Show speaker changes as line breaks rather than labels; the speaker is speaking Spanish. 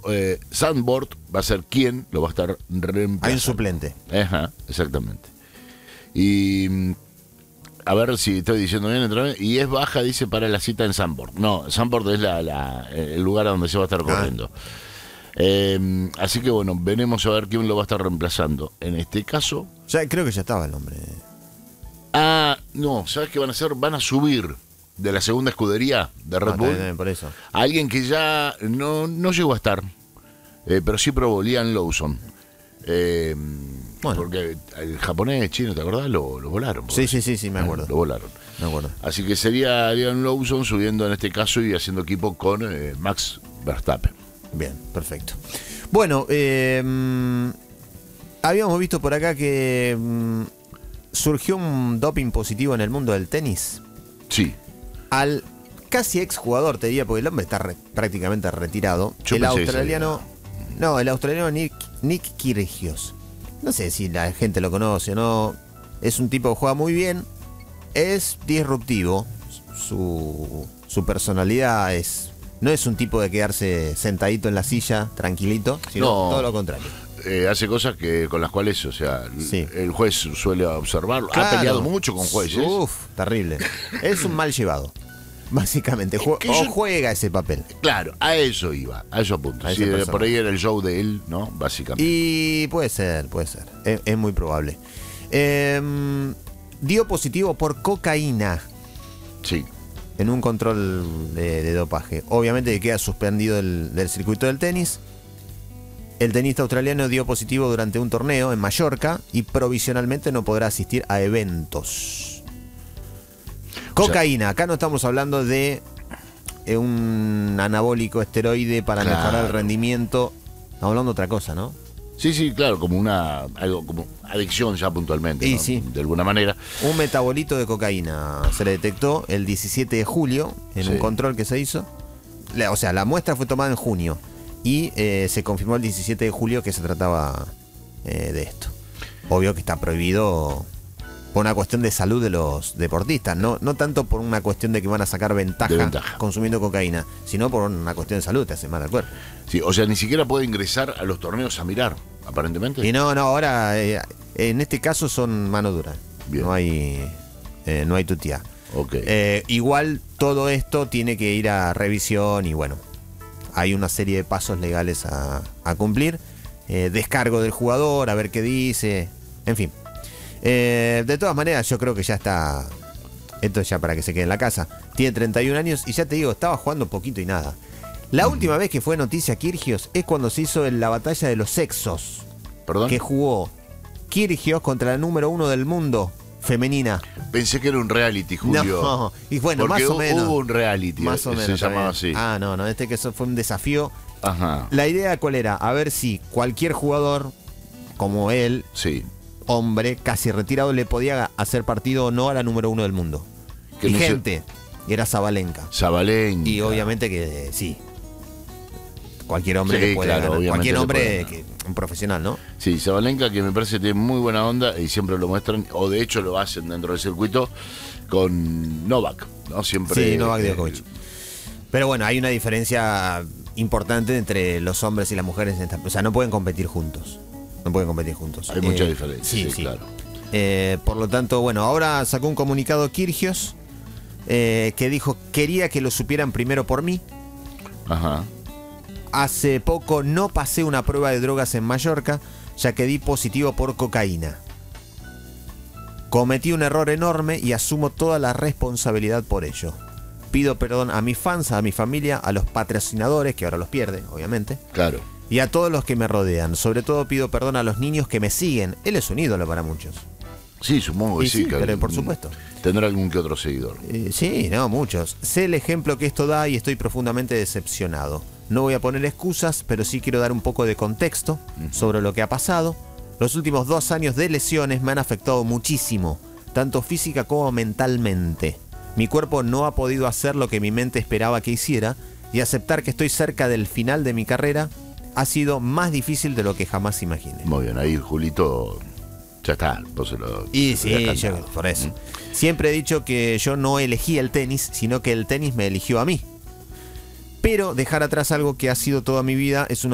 Zandvoort va a ser quien lo va a estar reemplazando.
Hay un suplente.
Ajá, exactamente. Y a ver si estoy diciendo bien otra vez. Y es baja, dice, para la cita en Zandvoort. No, Zandvoort es el lugar a donde se va a estar corriendo. Así que bueno, veremos a ver quién lo va a estar reemplazando. En este caso...
Ya creo que ya estaba el nombre.
No, ¿sabes qué van a hacer? Van a subir de la segunda escudería de Red Bull
También, por eso.
a alguien que ya no llegó a estar, pero sí probó, Liam Lawson.
Bueno.
Porque el japonés chino, ¿te acordás? Lo volaron.
Sí, me acuerdo.
Lo volaron.
Me acuerdo.
Así que sería Liam Lawson subiendo en este caso y haciendo equipo con Max Verstappen.
Bien, perfecto. Bueno, habíamos visto por acá que surgió un doping positivo en el mundo del tenis.
Sí.
Al casi exjugador, te diría, porque el hombre está prácticamente retirado.
Yo
el
pensé
australiano. No, el australiano Nick Kyrgios. No sé si la gente lo conoce o no. Es un tipo que juega muy bien. Es disruptivo. Su personalidad no es un tipo de quedarse sentadito en la silla, tranquilito, sino todo lo contrario.
Hace cosas con las cuales, o sea,
Sí.
el juez suele observarlo.
Claro.
Ha peleado mucho con jueces.
Terrible. Es un mal llevado, básicamente. Juega ese papel.
Claro, a eso iba, a eso apunto.
A
Sí,
esa persona.
por ahí era el show de él, ¿no? Básicamente.
Y puede ser. Es muy probable. Dio positivo por cocaína
Sí.
en un control de dopaje. Obviamente queda suspendido del circuito del tenis. El tenista australiano dio positivo durante un torneo en Mallorca y provisionalmente no podrá asistir a eventos. Cocaína, acá no estamos hablando de un anabólico esteroide para mejorar el rendimiento. Estamos hablando de otra cosa, ¿no?
Sí, claro, como algo como adicción ya puntualmente, ¿no?
Sí.
De alguna manera.
Un metabolito de cocaína se le detectó el 17 de julio en un control que se hizo. O sea, la muestra fue tomada en junio y se confirmó el 17 de julio que se trataba de esto. Obvio que está prohibido por una cuestión de salud de los deportistas, no tanto por una cuestión de que van a sacar ventaja consumiendo cocaína, sino por una cuestión de salud, te hace mal al cuerpo.
Sí, o sea, ni siquiera puede ingresar a los torneos a mirar, aparentemente.
Y no, ahora en este caso son mano dura.
Bien.
No hay tutía.
Ok.
Igual todo esto tiene que ir a revisión y bueno, hay una serie de pasos legales a cumplir. Descargo del jugador, a ver qué dice, en fin. De todas maneras, yo creo que ya está. Esto es ya para que se quede en la casa. Tiene 31 años y ya te digo, estaba jugando poquito y nada. La última vez que fue noticia Kyrgios es cuando se hizo la batalla de los sexos.
¿Perdón?
Que jugó Kyrgios contra la número 1 del mundo femenina.
Pensé que era un reality, Julio.
No, y bueno,
porque
más o menos.
hubo un reality,
Más o menos.
se llamaba así.
No, este que eso fue un desafío.
Ajá.
La idea cuál era, a ver si cualquier jugador como él,
Sí.
hombre, casi retirado, le podía hacer partido o no a la número 1 del mundo.
Que
Y
no
gente, y era Zabalenka.
Zabalenka.
Y obviamente que sí. Cualquier hombre
Sí,
le puede
claro,
ganar.
obviamente
Cualquier
le
hombre,
puede ganar.
un profesional, ¿no?
Sí, Zabalenka, que me parece que tiene muy buena onda y siempre lo muestran, o de hecho lo hacen dentro del circuito, con Novak, ¿no? Siempre.
Sí, Novak Djokovic. Pero bueno, hay una diferencia importante entre los hombres y las mujeres. O sea, no pueden competir juntos.
Hay mucha diferencia, sí, claro.
Por lo tanto, bueno, ahora sacó un comunicado Kyrgios que dijo, quería que lo supieran primero por mí.
Ajá.
Hace poco no pasé una prueba de drogas en Mallorca, ya que di positivo por cocaína. Cometí un error enorme y asumo toda la responsabilidad por ello. Pido perdón a mis fans, a mi familia, a los patrocinadores, que ahora los pierde, obviamente.
Claro.
Y a todos los que me rodean. Sobre todo pido perdón a los niños que me siguen. Él es un ídolo para muchos.
Sí, supongo que
Y
sí.
sí, pero por supuesto.
Tendrá algún que otro seguidor.
Sí, no, muchos. Sé el ejemplo que esto da y estoy profundamente decepcionado. No voy a poner excusas, pero sí quiero dar un poco de contexto sobre lo que ha pasado. Los últimos 2 años de lesiones me han afectado muchísimo, tanto física como mentalmente. Mi cuerpo no ha podido hacer lo que mi mente esperaba que hiciera y aceptar que estoy cerca del final de mi carrera ha sido más difícil de lo que jamás imaginé.
Muy bien, ahí Julito ya está.
Y sí, yo, por eso. Siempre he dicho que yo no elegí el tenis, sino que el tenis me eligió a mí. Pero dejar atrás algo que ha sido toda mi vida es una